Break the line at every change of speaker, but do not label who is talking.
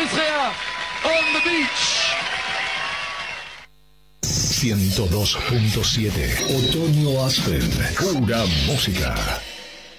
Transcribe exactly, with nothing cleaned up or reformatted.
Chris Rea on the beach.
ciento dos punto siete Otoño Aspen, pura música.